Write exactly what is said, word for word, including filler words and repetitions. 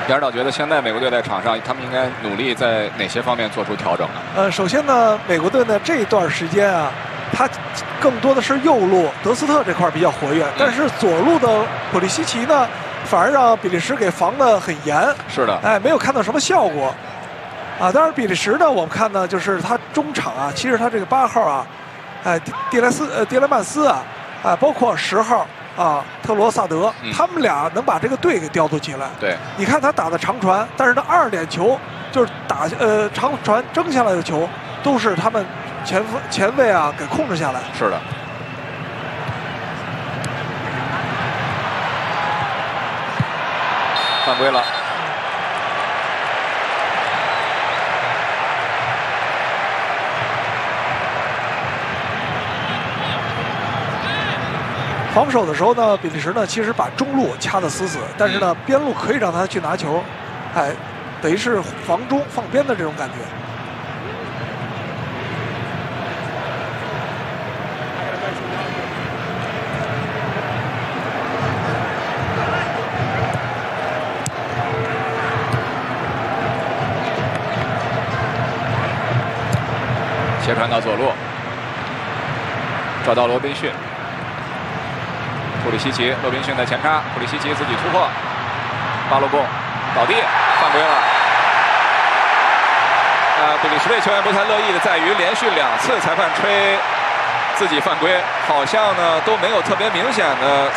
杨指导觉得现在美国队在场上，他们应该努力在哪些方面做出调整呢？ 呃，首先呢，美国队呢这一段时间啊，他更多的是右路德斯特这块比较活跃，但是左路的普利西奇呢，反而让比利时给防得很严。 是的， 哎，没有看到什么效果。啊，当然比利时呢，我们看呢，就是他中场啊，其实他这个八号啊，哎，蒂蒂莱斯呃蒂莱曼斯啊，啊，包括十号啊特罗萨德， 嗯、 他们俩能把这个队给调度起来。 对， 你看他打的长传，但是他二点球就是打呃长传争下来的球，都是他们前前卫啊给控制下来。 是的。犯规了。 防守的时候呢，比利时呢其实把中路掐得死死，但是呢边路可以让他去拿球，哎，等于是防中放边的这种感觉。 斜传到左路，找到罗宾逊。普里西奇，罗宾逊的前插，普里西奇自己突破，巴洛贡倒地，犯规了。呃，比利时队球员不太乐意的在于，连续两次裁判吹自己犯规，好像呢都没有特别明显的。